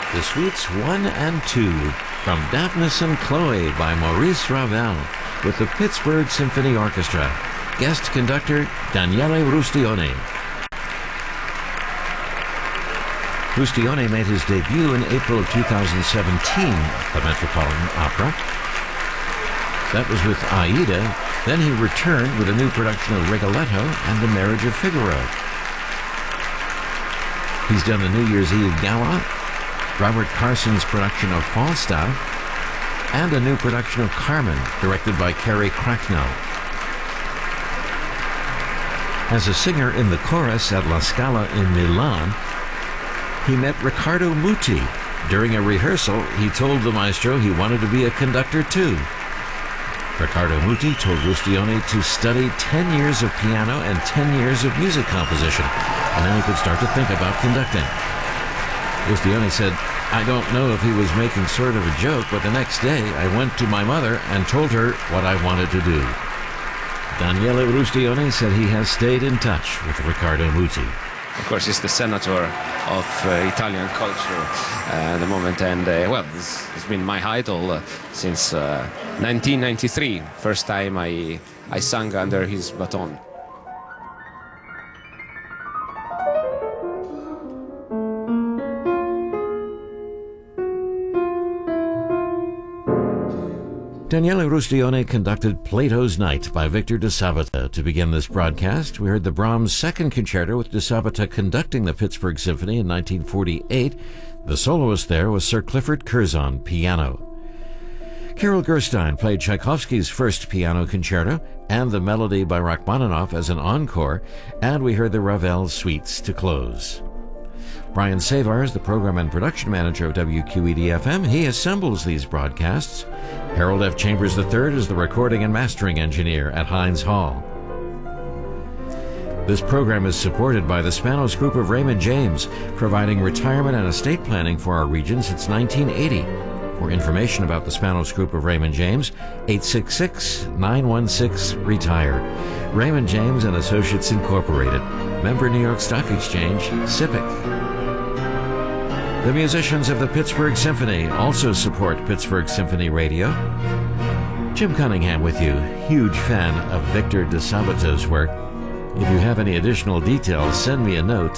The Suites 1 and 2 from Daphnis and Chloe by Maurice Ravel with the Pittsburgh Symphony Orchestra. Guest conductor Daniele Rustione. Rustione made his debut in April of 2017 at the Metropolitan Opera. That was with Aida. Then he returned with a new production of Rigoletto and The Marriage of Figaro. He's done the New Year's Eve Gala, Robert Carson's production of Falstaff, and a new production of Carmen, directed by Cary Cracknell. As a singer in the chorus at La Scala in Milan, he met Riccardo Muti. During a rehearsal, he told the maestro he wanted to be a conductor too. Riccardo Muti told Rustione to study 10 years of piano and 10 years of music composition, and then he could start to think about conducting. Rustione said, "I don't know if he was making sort of a joke, but the next day I went to my mother and told her what I wanted to do." Daniele Rustione said he has stayed in touch with Riccardo Muti. Of course, he's the senator of Italian culture at the moment, and this has been my idol since 1993, first time I sang under his baton. Daniele Rustione conducted Plato's Night by Victor de Sabata. To begin this broadcast, we heard the Brahms Second Concerto with de Sabata conducting the Pittsburgh Symphony in 1948. The soloist there was Sir Clifford Curzon, piano. Kirill Gerstein played Tchaikovsky's First Piano Concerto and the Melody by Rachmaninoff as an encore, and we heard the Ravel Suites to close. Brian Savar is the program and production manager of WQED-FM. He assembles these broadcasts. Harold F. Chambers III is the recording and mastering engineer at Heinz Hall. This program is supported by the Spanos Group of Raymond James, providing retirement and estate planning for our region since 1980. For information about the Spanos Group of Raymond James, 866-916-RETIRE. Raymond James and Associates Incorporated. Member New York Stock Exchange, SIPC. The musicians of the Pittsburgh Symphony also support Pittsburgh Symphony Radio. Jim Cunningham with you, huge fan of Victor de Sabata's work. If you have any additional details, send me a note,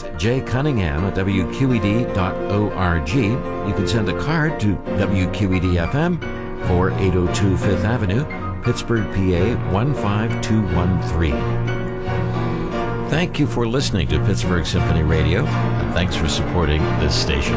jcunningham@wqed.org. You can send a card to WQED-FM, 4802 Fifth Avenue, Pittsburgh, PA 15213. Thank you for listening to Pittsburgh Symphony Radio, and thanks for supporting this station.